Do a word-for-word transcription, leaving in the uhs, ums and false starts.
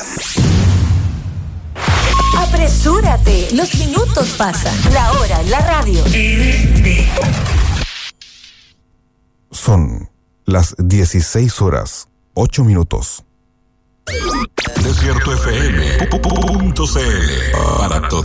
Apresúrate, los minutos pasan. La hora en la radio. Son las dieciséis horas, ocho minutos. Desierto F M punto C L para todo.